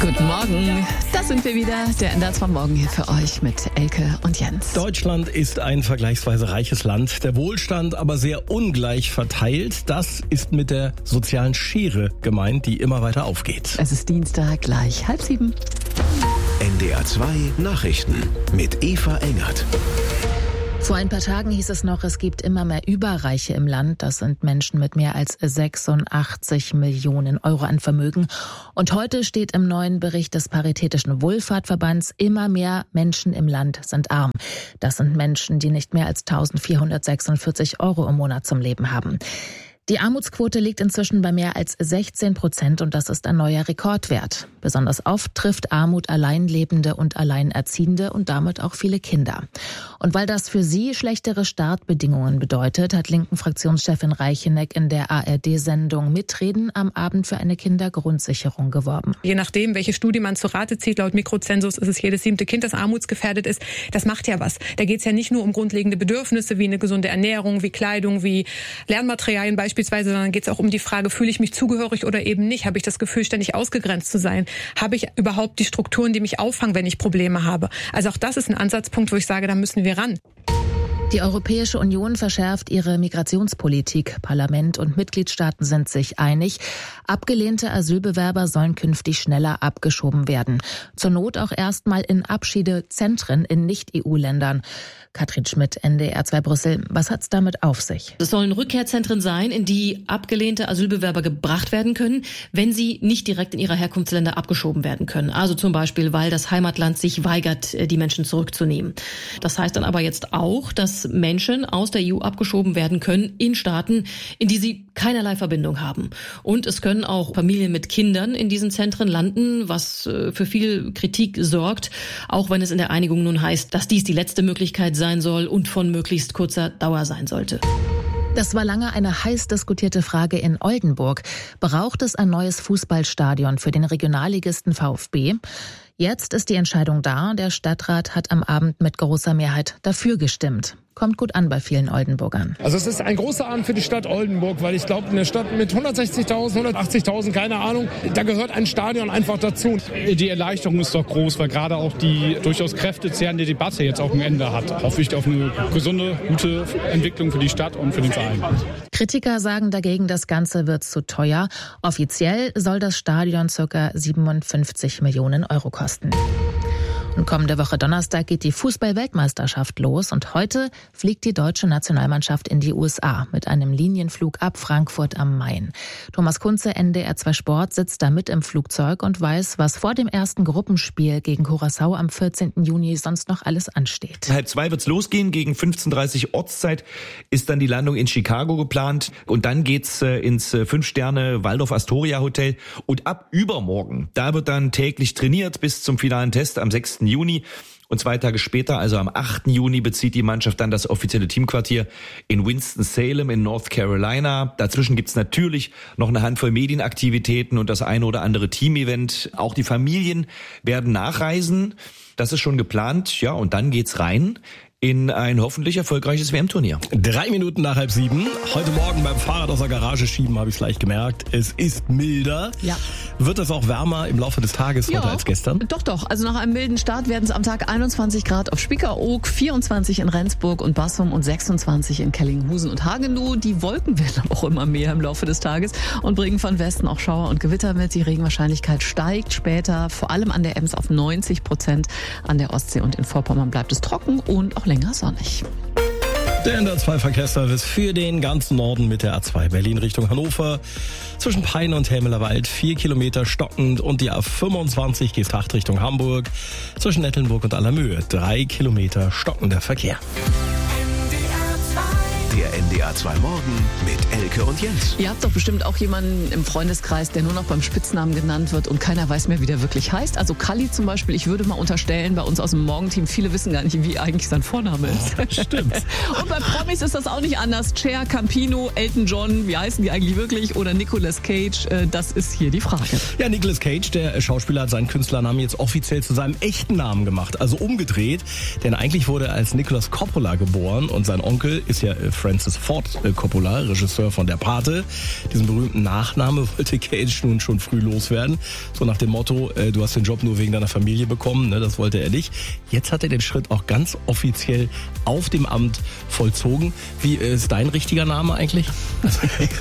Guten Morgen, das sind wir wieder, der NDR von morgen hier für euch mit Elke und Jens. Deutschland ist ein vergleichsweise reiches Land, der Wohlstand aber sehr ungleich verteilt. Das ist mit der sozialen Schere gemeint, die immer weiter aufgeht. Es ist Dienstag, gleich 6:30. NDR 2 Nachrichten mit Eva Engert. Vor ein paar Tagen hieß es noch, es gibt immer mehr Überreiche im Land. Das sind Menschen mit mehr als 86 Millionen Euro an Vermögen. Und heute steht im neuen Bericht des Paritätischen Wohlfahrtverbands, immer mehr Menschen im Land sind arm. Das sind Menschen, die nicht mehr als 1.446 Euro im Monat zum Leben haben. Die Armutsquote liegt inzwischen bei mehr als 16% und das ist ein neuer Rekordwert. Besonders oft trifft Armut Alleinlebende und Alleinerziehende und damit auch viele Kinder. Und weil das für sie schlechtere Startbedingungen bedeutet, hat Linken-Fraktionschefin Reicheneck in der ARD-Sendung Mitreden am Abend für eine Kindergrundsicherung geworben. Je nachdem, welche Studie man zu Rate zieht, laut Mikrozensus ist es jedes 7. Kind, das armutsgefährdet ist. Das macht ja was. Da geht es ja nicht nur um grundlegende Bedürfnisse wie eine gesunde Ernährung, wie Kleidung, wie Lernmaterialien beispielsweise, sondern geht es auch um die Frage, fühle ich mich zugehörig oder eben nicht? Habe ich das Gefühl, ständig ausgegrenzt zu sein? Habe ich überhaupt die Strukturen, die mich auffangen, wenn ich Probleme habe? Also auch das ist ein Ansatzpunkt, wo ich sage, da müssen wir ran. Die Europäische Union verschärft ihre Migrationspolitik. Parlament und Mitgliedstaaten sind sich einig. Abgelehnte Asylbewerber sollen künftig schneller abgeschoben werden. Zur Not auch erstmal in Abschiedezentren in Nicht-EU-Ländern. Katrin Schmidt, NDR 2 Brüssel. Was hat's damit auf sich? Es sollen Rückkehrzentren sein, in die abgelehnte Asylbewerber gebracht werden können, wenn sie nicht direkt in ihre Herkunftsländer abgeschoben werden können. Also zum Beispiel, weil das Heimatland sich weigert, die Menschen zurückzunehmen. Das heißt dann aber jetzt auch, dass Menschen aus der EU abgeschoben werden können in Staaten, in die sie keinerlei Verbindung haben. Und es können auch Familien mit Kindern in diesen Zentren landen, was für viel Kritik sorgt, auch wenn es in der Einigung nun heißt, dass dies die letzte Möglichkeit sein soll und von möglichst kurzer Dauer sein sollte. Das war lange eine heiß diskutierte Frage in Oldenburg. Braucht es ein neues Fußballstadion für den Regionalligisten VfB? Jetzt ist die Entscheidung da. Der Stadtrat hat am Abend mit großer Mehrheit dafür gestimmt. Kommt gut an bei vielen Oldenburgern. Also es ist ein großer Abend für die Stadt Oldenburg, weil ich glaube, eine Stadt mit 160.000, 180.000, keine Ahnung, da gehört ein Stadion einfach dazu. Die Erleichterung ist doch groß, weil gerade auch die durchaus kräftezehrende Debatte jetzt auch ein Ende hat. Hoffe ich auf eine gesunde, gute Entwicklung für die Stadt und für den Verein. Kritiker sagen dagegen, das Ganze wird zu teuer. Offiziell soll das Stadion ca. 57 Millionen Euro kosten. Und kommende Woche Donnerstag geht die Fußball-Weltmeisterschaft los und heute fliegt die deutsche Nationalmannschaft in die USA mit einem Linienflug ab Frankfurt am Main. Thomas Kunze, NDR 2 Sport, sitzt da mit im Flugzeug und weiß, was vor dem ersten Gruppenspiel gegen Curaçao am 14. Juni sonst noch alles ansteht. 1:30 wird's losgehen, gegen 15:30 Ortszeit ist dann die Landung in Chicago geplant und dann geht's ins 5-Sterne Waldorf Astoria Hotel und ab übermorgen, da wird dann täglich trainiert bis zum finalen Test am 6. Juni. Und 2 Tage später, also am 8. Juni, bezieht die Mannschaft dann das offizielle Teamquartier in Winston-Salem in North Carolina. Dazwischen gibt's natürlich noch eine Handvoll Medienaktivitäten und das eine oder andere Teamevent. Auch die Familien werden nachreisen. Das ist schon geplant. Ja, und dann geht's rein in ein hoffentlich erfolgreiches WM-Turnier. 3 Minuten nach 6:30. Heute Morgen beim Fahrrad aus der Garage schieben, habe ich es leicht gemerkt. Es ist milder. Ja. Wird es auch wärmer im Laufe des Tages heute als gestern? Doch. Also nach einem milden Start werden es am Tag 21 Grad auf Spiekeroog, 24 in Rendsburg und Bassum und 26 in Kellinghusen und Hagenow. Die Wolken werden aber auch immer mehr im Laufe des Tages und bringen von Westen auch Schauer und Gewitter mit. Die Regenwahrscheinlichkeit steigt später, vor allem an der Ems auf 90%. An der Ostsee und in Vorpommern bleibt es trocken und auch länger sonnig. Der NDR 2 Verkehrsservice für den ganzen Norden mit der A2 Berlin Richtung Hannover. Zwischen Peine und Helmeler Wald 4 Kilometer stockend und die A25 Geesthacht Richtung Hamburg. Zwischen Nettelnburg und Allermöhe 3 Kilometer stockender Verkehr. Der NDR 2 Morgen mit Elke und Jens. Ihr habt doch bestimmt auch jemanden im Freundeskreis, der nur noch beim Spitznamen genannt wird und keiner weiß mehr, wie der wirklich heißt. Also Kalli zum Beispiel, ich würde mal unterstellen, bei uns aus dem Morgenteam, viele wissen gar nicht, wie eigentlich sein Vorname ist. Stimmt. Und bei Promis ist das auch nicht anders. Cher, Campino, Elton John, wie heißen die eigentlich wirklich? Oder Nicolas Cage, das ist hier die Frage. Ja, Nicolas Cage, der Schauspieler, hat seinen Künstlernamen jetzt offiziell zu seinem echten Namen gemacht. Also umgedreht, denn eigentlich wurde er als Nicolas Coppola geboren und sein Onkel ist ja Francis Francis Ford Coppola, Regisseur von Der Pate. Diesen berühmten Nachname wollte Cage nun schon früh loswerden. So nach dem Motto, du hast den Job nur wegen deiner Familie bekommen, ne? Das wollte er nicht. Jetzt hat er den Schritt auch ganz offiziell auf dem Amt vollzogen. Wie ist dein richtiger Name eigentlich?